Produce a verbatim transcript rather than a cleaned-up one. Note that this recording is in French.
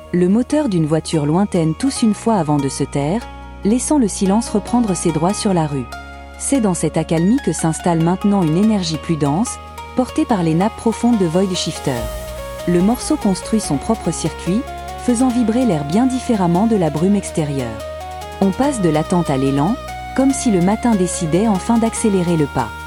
Le moteur d'une voiture lointaine tousse une fois avant de se taire, laissant le silence reprendre ses droits sur la rue. C'est dans cette accalmie que s'installe maintenant une énergie plus dense, portée par les nappes profondes de Void Shifter. Le morceau construit son propre circuit, faisant vibrer l'air bien différemment de la brume extérieure. On passe de l'attente à l'élan, comme si le matin décidait enfin d'accélérer le pas.